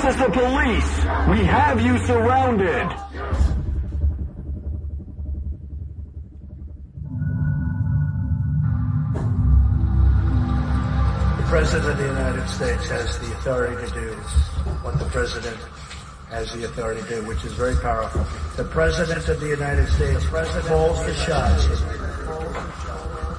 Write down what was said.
is the police. We have you surrounded. The President of the United States has the authority to do what the President has the authority to do, which is very powerful. The President of the United States calls the shots.